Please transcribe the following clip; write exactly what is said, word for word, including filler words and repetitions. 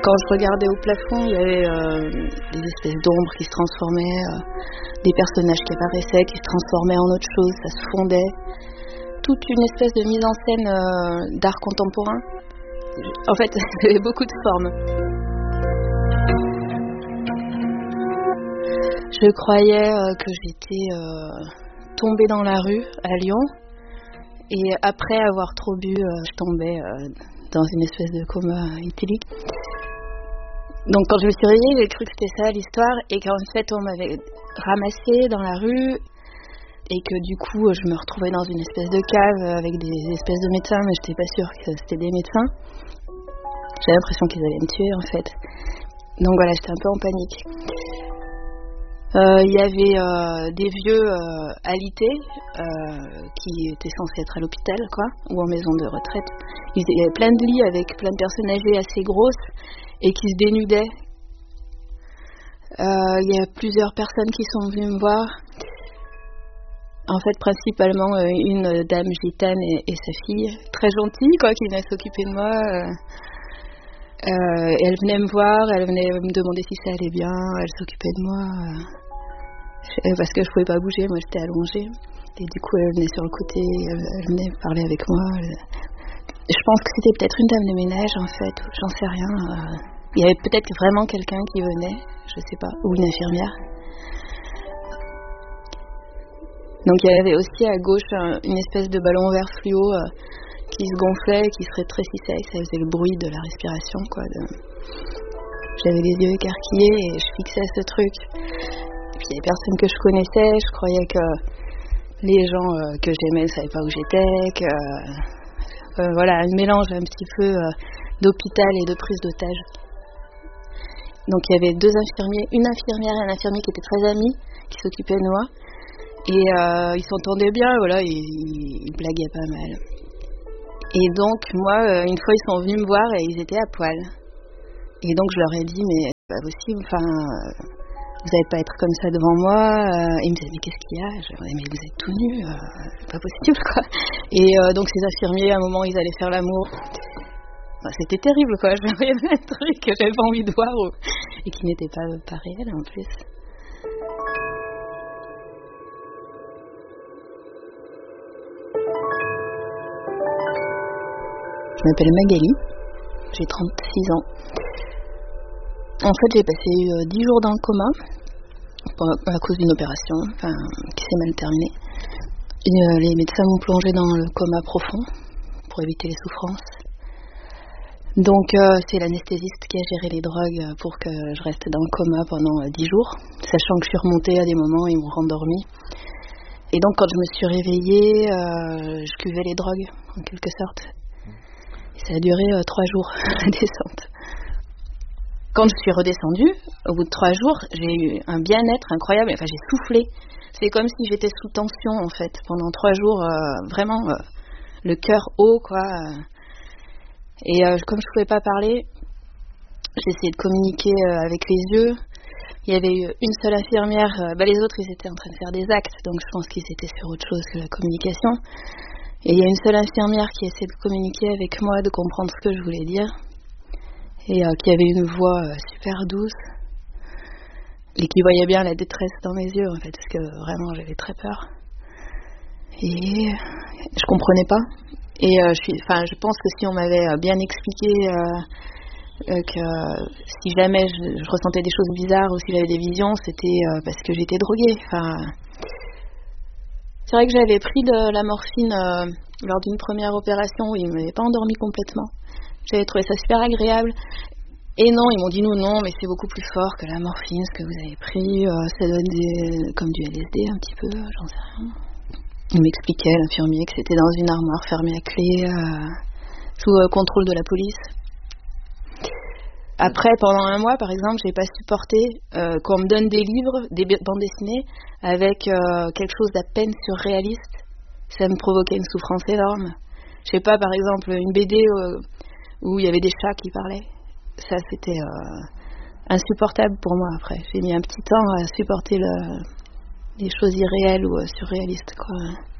Quand je regardais au plafond, il y avait euh, des espèces d'ombres qui se transformaient, euh, des personnages qui apparaissaient, qui se transformaient en autre chose, ça se fondait. Toute une espèce de mise en scène euh, d'art contemporain. En fait, il y avait beaucoup de formes. Je croyais euh, que j'étais euh, tombée dans la rue à Lyon. Et après avoir trop bu, euh, je tombais euh, dans une espèce de coma éthylique. Donc quand je me suis réveillée, j'ai cru que c'était ça l'histoire et qu'en fait on m'avait ramassée dans la rue et que du coup je me retrouvais dans une espèce de cave avec des espèces de médecins, mais j'étais pas sûre que c'était des médecins. J'avais l'impression qu'ils allaient me tuer en fait. Donc voilà, j'étais un peu en panique. Il euh, y avait euh, des vieux euh, alités euh, qui étaient censés être à l'hôpital, quoi, ou en maison de retraite. Il y avait plein de lits avec plein de personnes âgées assez grosses et qui se dénudaient. Il euh, y a plusieurs personnes qui sont venues me voir. En fait, principalement euh, une dame gitane et, et sa fille, très gentille, quoi, qui venait s'occuper de moi. Euh, euh, elle venait me voir, elle venait me demander si ça allait bien, elle s'occupait de moi. Euh, parce que je pouvais pas bouger, moi j'étais allongée et du coup elle venait sur le côté, elle, elle venait parler avec moi. Elle... Je pense que c'était peut-être une dame de ménage en fait, j'en sais rien. Euh... Il y avait peut-être vraiment quelqu'un qui venait, je sais pas, ou une infirmière. Donc il y avait aussi à gauche un, une espèce de ballon vert fluo euh, qui se gonflait, qui se rétrécissait, et ça faisait le bruit de la respiration, quoi. De... J'avais les yeux écarquillés et je fixais ce truc. Et puis il y avait personne que je connaissais, je croyais que les gens euh, que j'aimais ne savaient pas où j'étais, que euh, voilà, un mélange un petit peu euh, d'hôpital et de prise d'otage. Donc il y avait deux infirmiers, une infirmière et un infirmier qui étaient très amis, qui s'occupaient de moi. Et euh, ils s'entendaient bien, voilà, ils, ils blaguaient pas mal. Et donc moi, euh, une fois ils sont venus me voir et ils étaient à poil. Et donc je leur ai dit, mais c'est pas possible, enfin... Euh, vous n'allez pas être comme ça devant moi. Euh, et ils me disaient, mais qu'est-ce qu'il y a? Je leur disais, mais vous êtes tout nus, euh, c'est pas possible, quoi. Et euh, donc ces infirmiers, à un moment, ils allaient faire l'amour. Enfin, c'était terrible, quoi. Je voyais un truc que j'avais pas envie de voir ou... et qui n'était pas, pas réel, en plus. Je m'appelle Magali, j'ai trente-six ans. En fait, j'ai passé euh, dix jours dans le coma à cause d'une opération enfin, qui s'est mal terminée. Et, euh, les médecins m'ont plongé dans le coma profond pour éviter les souffrances. Donc euh, c'est l'anesthésiste qui a géré les drogues pour que je reste dans le coma pendant euh, dix jours, sachant que je suis remontée à des moments, ils m'ont rendormie. Et donc quand je me suis réveillée, euh, je cuvais les drogues en quelque sorte. Et ça a duré euh, trois jours, la descente. Quand je suis redescendue, au bout de trois jours, j'ai eu un bien-être incroyable. Enfin, j'ai soufflé. C'est comme si j'étais sous tension, en fait, pendant trois jours, euh, vraiment, euh, le cœur haut, quoi. Et euh, comme je pouvais pas parler, j'ai essayé de communiquer euh, avec les yeux. Il y avait eu une seule infirmière. Euh, bah, les autres, ils étaient en train de faire des actes, donc je pense qu'ils étaient sur autre chose que la communication. Et il y a une seule infirmière qui essayait de communiquer avec moi, de comprendre ce que je voulais dire. Et euh, qui avait une voix euh, super douce et qui voyait bien la détresse dans mes yeux en fait, parce que vraiment j'avais très peur et je comprenais pas et euh, je, suis, enfin, je pense que si on m'avait bien expliqué euh, euh, que si jamais je, je ressentais des choses bizarres ou si j'avais des visions, c'était euh, parce que j'étais droguée. Enfin, c'est vrai que j'avais pris de la morphine euh, lors d'une première opération où ils ne m'avaient pas endormi complètement. J'avais trouvé ça super agréable. Et non, ils m'ont dit non, non, mais c'est beaucoup plus fort que la morphine, ce que vous avez pris. Euh, ça donne des, comme du L S D un petit peu, j'en sais rien. Ils m'expliquaient, l'infirmier, que c'était dans une armoire fermée à clé, euh, sous euh, contrôle de la police. Après, pendant un mois, par exemple, j'ai pas supporté euh, qu'on me donne des livres, des bandes dessinées, avec euh, quelque chose d'à peine surréaliste. Ça me provoquait une souffrance énorme. Je sais pas, par exemple, une B D... Euh, où il y avait des chats qui parlaient. Ça, c'était euh, insupportable pour moi, après. J'ai mis un petit temps à supporter le, les choses irréelles ou euh, surréalistes, quoi.